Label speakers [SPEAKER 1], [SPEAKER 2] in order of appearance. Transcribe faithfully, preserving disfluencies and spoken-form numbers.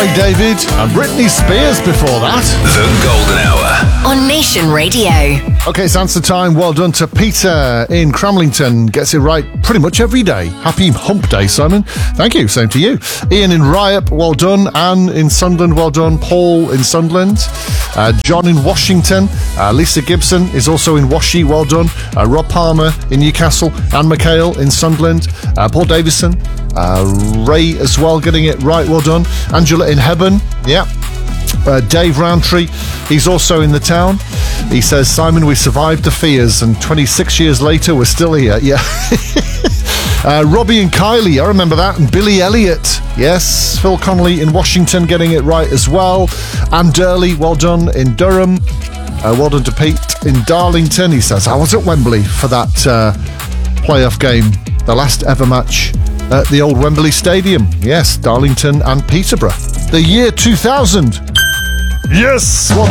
[SPEAKER 1] Craig David and Britney Spears before that.
[SPEAKER 2] The Golden Hour
[SPEAKER 3] on Nation Radio.
[SPEAKER 1] Okay, it's answer time. Well done to Peter in Cramlington. Gets it right pretty much every day. Happy hump day, Simon. Thank you. Same to you. Ian in Ryop, well done. Anne in Sunderland, well done. Paul in Sunderland. Uh, John in Washington. Uh, Lisa Gibson is also in Washi, well done. Uh, Rob Palmer in Newcastle. Anne McHale in Sunderland. Uh, Paul Davison. Uh, Ray as well, getting it right, well done. Angela in Hebburn, yeah. Uh, Dave Roundtree, he's also in the town. He says, Simon, we survived the fears and twenty-six years later we're still here. Yeah. uh, Robbie and Kylie, I remember that. And Billy Elliott, yes. Phil Connolly in Washington getting it right as well. Anne Durley, well done in Durham. Uh, well done to Pete in Darlington. He says, I was at Wembley for that uh, playoff game, the last ever match at the old Wembley Stadium. Yes, Darlington and Peterborough. The year two thousand. Yes, well done.